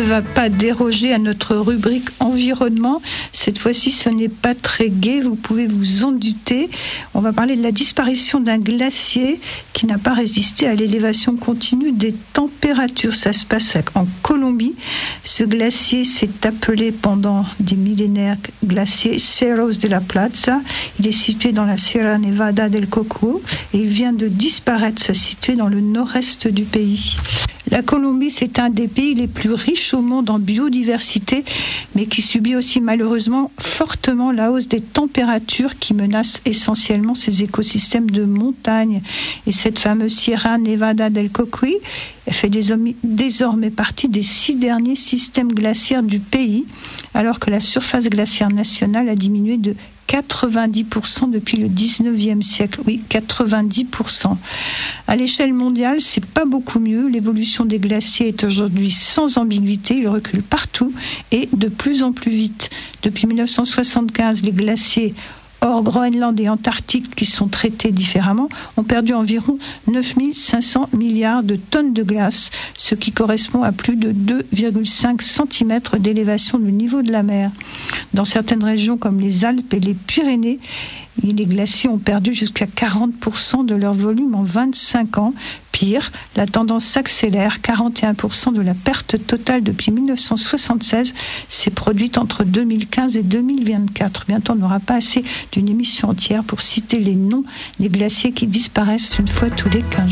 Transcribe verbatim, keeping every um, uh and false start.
va pas déroger à notre rubrique environnement. Cette fois-ci, ce n'est pas très gai, vous pouvez vous en douter. On va parler de la disparition d'un glacier qui n'a pas résisté à l'élévation continue des températures. Ça se passe en Colombie. Ce glacier s'est appelé pendant des millénaires glacier Cerros de la Plaza. Il est situé dans la Sierra Nevada del Coco et il vient de disparaître. Ça se situe dans le nord-est du pays. La Colombie, c'est un des pays les plus riches au monde en biodiversité, mais qui subit aussi malheureusement fortement la hausse des températures qui menacent essentiellement ses écosystèmes de montagne. Et cette fameuse Sierra Nevada del Cocuy, elle fait désormais partie des six derniers systèmes glaciaires du pays, alors que la surface glaciaire nationale a diminué de quatre-vingt-dix pour cent depuis le dix-neuvième siècle. Oui, quatre-vingt-dix pour cent. À l'échelle mondiale, c'est pas beaucoup mieux. L'évolution des glaciers est aujourd'hui sans ambiguïté. Ils reculent partout et de plus en plus vite. Depuis mille neuf cent soixante-quinze, les glaciers hors Groenland et Antarctique, qui sont traités différemment, ont perdu environ neuf mille cinq cents milliards de tonnes de glace, ce qui correspond à plus de deux virgule cinq centimètres d'élévation du niveau de la mer. Dans certaines régions comme les Alpes et les Pyrénées, les glaciers ont perdu jusqu'à quarante pour cent de leur volume en vingt-cinq ans. Pire, la tendance s'accélère. quarante et un pour cent de la perte totale depuis mille neuf cent soixante-seize s'est produite entre deux mille quinze et deux mille vingt-quatre. Bientôt, on n'aura pas assez d'une émission entière pour citer les noms des glaciers qui disparaissent une fois tous les quinze jours.